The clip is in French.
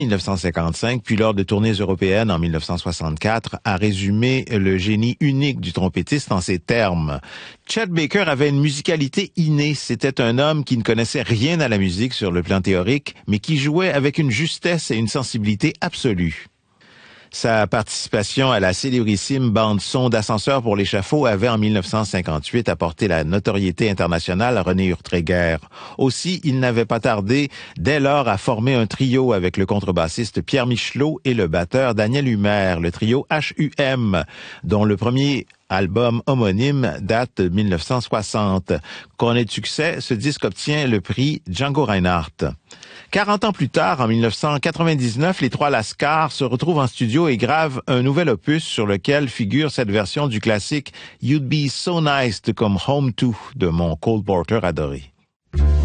1955, puis lors de tournées européennes en 1964, a résumé le génie unique du trompettiste en ces termes. Chet Baker avait une musicalité innée. C'était un homme qui ne connaissait rien à la musique sur le plan théorique, mais qui jouait avec une justesse et une sensibilité absolue. Sa participation à la célébrissime bande-son d'Ascenseur pour l'échafaud avait en 1958 apporté la notoriété internationale à René Urtréguer. Aussi, il n'avait pas tardé dès lors à former un trio avec le contrebassiste Pierre Michelot et le batteur Daniel Humer, le trio HUM, dont le premier album homonyme date de 1960. Couronné de succès, ce disque obtient le prix Django Reinhardt. 40 ans plus tard, en 1999, les trois Lascar se retrouvent en studio et gravent un nouvel opus sur lequel figure cette version du classique You'd Be So Nice to Come Home To de mon Cole Porter adoré.